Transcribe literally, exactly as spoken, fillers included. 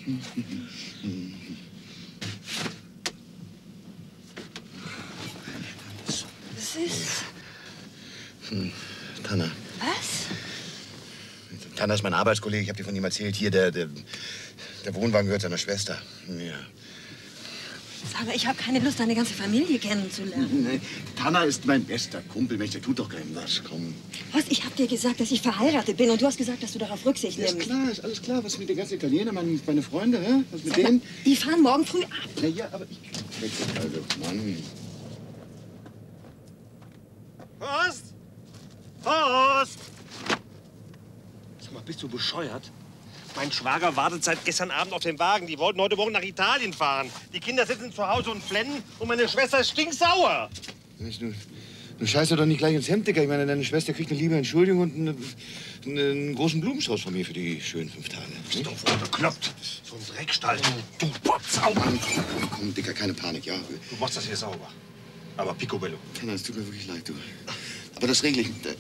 Was ist? Hm, Tanner. Was? Tanner ist mein Arbeitskollege. Ich habe dir von ihm erzählt. Hier, der, der, der Wohnwagen gehört seiner Schwester. Ja. Sag mal, ich habe keine Lust, deine ganze Familie kennenzulernen. Nee, Tanner ist mein bester Kumpel. Mensch, der tut doch keinem was. Komm. Was? Ich habe dir gesagt, dass ich verheiratet bin und du hast gesagt, dass du darauf Rücksicht Ja, nimmst. ist klar, ist alles klar. Was mit den ganzen Italienern, meine, meine Freunde, hä? Was mit Sag mal, denen? die fahren morgen früh ab. Na ja, aber ich... Also, Mann. Horst! Horst! Sag mal, bist du bescheuert? Mein Schwager wartet seit gestern Abend auf den Wagen. Die wollten heute Morgen nach Italien fahren. Die Kinder sitzen zu Hause und flennen und meine Schwester ist stinksauer. Du, du scheißt doch nicht gleich ins Hemd, Dicker. Ich meine, deine Schwester kriegt eine liebe Entschuldigung und eine, einen großen Blumenstrauß von mir für die schönen fünf Tage. Bist doch wohl bekloppt. So ein Dreckstall. Du Botzauber. Komm, komm, komm, Dicker, keine Panik, ja? Du machst das hier sauber. Aber picobello. Tanner, es tut mir wirklich leid, du. Aber das regle ich.